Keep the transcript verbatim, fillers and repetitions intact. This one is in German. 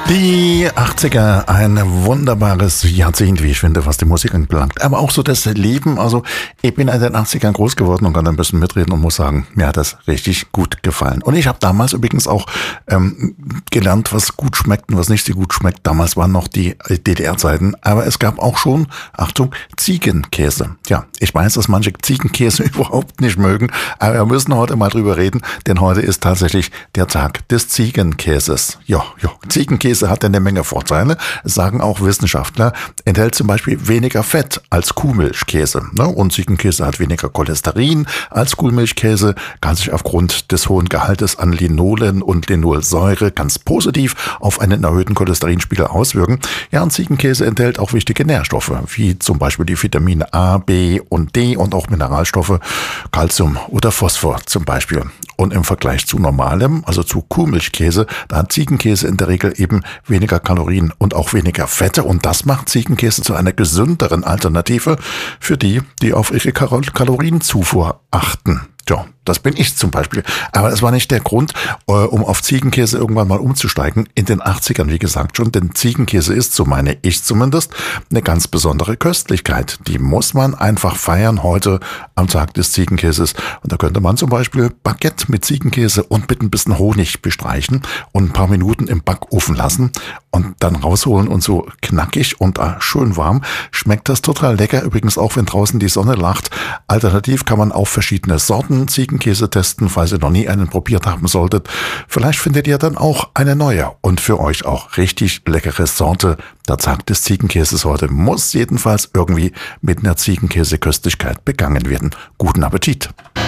Die achtziger, ein wunderbares Jahrzehnt, wie ich finde, was die Musik anbelangt. Aber auch so das Leben. Also ich bin in den achtzigern groß geworden und kann ein bisschen mitreden und muss sagen, mir hat das richtig gut gefallen. Und ich habe damals übrigens auch ähm, gelernt, was gut schmeckt und was nicht so gut schmeckt. Damals waren noch die D D R-Zeiten. Aber es gab auch schon, Achtung, Ziegenkäse. Ja, ich weiß, dass manche Ziegenkäse überhaupt nicht mögen. Aber wir müssen heute mal drüber reden, denn heute ist tatsächlich der Tag des Ziegenkäses. Ja, ja, Ziegenkäse hat eine Menge Vorteile, sagen auch Wissenschaftler, enthält zum Beispiel weniger Fett als Kuhmilchkäse. Und Ziegenkäse hat weniger Cholesterin als Kuhmilchkäse, kann sich aufgrund des hohen Gehaltes an Linolen und Linolsäure ganz positiv auf einen erhöhten Cholesterinspiegel auswirken. Ja, und Ziegenkäse enthält auch wichtige Nährstoffe, wie zum Beispiel die Vitamine A, B und D und auch Mineralstoffe, Calcium oder Phosphor zum Beispiel. Und im Vergleich zu normalem, also zu Kuhmilchkäse, da hat Ziegenkäse in der Regel eben weniger Kalorien und auch weniger Fette. Und das macht Ziegenkäse zu einer gesünderen Alternative für die, die auf ihre Kalorienzufuhr achten. Ja, das bin ich zum Beispiel. Aber es war nicht der Grund, um auf Ziegenkäse irgendwann mal umzusteigen. In den achtzigern, wie gesagt schon, denn Ziegenkäse ist, so meine ich zumindest, eine ganz besondere Köstlichkeit. Die muss man einfach feiern heute am Tag des Ziegenkäses. Und da könnte man zum Beispiel Baguette mit Ziegenkäse und mit ein bisschen Honig bestreichen und ein paar Minuten im Backofen lassen und dann rausholen und so knackig und äh, schön warm schmeckt das total lecker. Übrigens auch, wenn draußen die Sonne lacht. Alternativ kann man auch verschiedene Sorten Ziegenkäse testen, falls ihr noch nie einen probiert haben solltet. Vielleicht findet ihr dann auch eine neue und für euch auch richtig leckere Sorte. Der Tag des Ziegenkäses heute muss jedenfalls irgendwie mit einer Ziegenkäseköstlichkeit begangen werden. Guten Appetit!